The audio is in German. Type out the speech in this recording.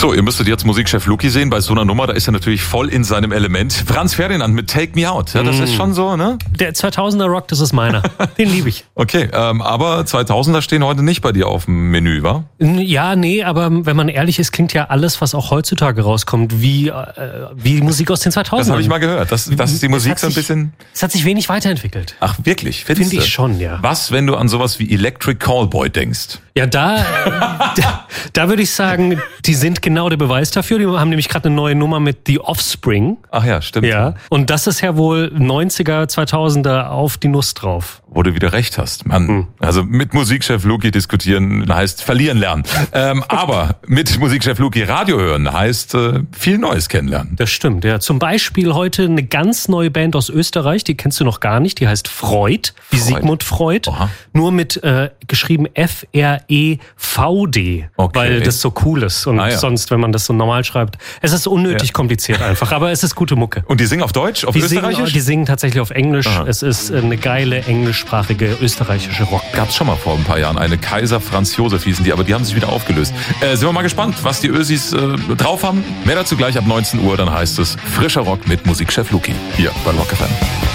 So, ihr müsstet jetzt Musikchef Luki sehen. Bei so einer Nummer, da ist er natürlich voll in seinem Element. Franz Ferdinand mit Take Me Out. Ja, das ist schon so, ne? Der 2000er Rock, das ist meiner. Den liebe ich. Okay, aber 2000er stehen heute nicht bei dir auf dem Menü, wa? Ja, nee, aber wenn man ehrlich ist, klingt ja alles, was auch heutzutage rauskommt, wie Musik aus den 2000ern. Das habe ich mal gehört. Das ist die Musik so ein bisschen... Es hat sich wenig weiterentwickelt. Ach, wirklich? Finde ich schon, ja. Was, wenn du an sowas wie Electric Callboy denkst? Ja, da würde ich sagen, die sind genau der Beweis dafür. Die haben nämlich gerade eine neue Nummer mit The Offspring. Ach ja, stimmt. Ja, und das ist ja wohl 90er, 2000er auf die Nuss drauf. Wo du wieder recht hast, Mann. Also mit Musikchef Luki diskutieren heißt verlieren lernen. Aber mit Musikchef Luki Radio hören heißt viel Neues kennenlernen. Das stimmt, ja. Zum Beispiel heute eine ganz neue Band aus Österreich, die kennst du noch gar nicht, die heißt Freud, wie Sigmund Freud. Aha. Nur mit geschrieben F-R-E-V-D, Okay. weil das so cool ist. Und sonst, wenn man das so normal schreibt, es ist unnötig kompliziert einfach, aber es ist gute Mucke. Und die singen auf Deutsch, auf Österreichisch? Die singen tatsächlich auf Englisch. Aha. Es ist eine geile englischsprachige österreichische Rock. Gab's schon mal vor ein paar Jahren. Eine Kaiser Franz Josef hießen die, aber die haben sich wieder aufgelöst. Sind wir mal gespannt, was die Ösis drauf haben. Mehr dazu gleich ab 19 Uhr, dann heißt es Frischer Rock mit Musikchef Luki. Hier bei Rock FM.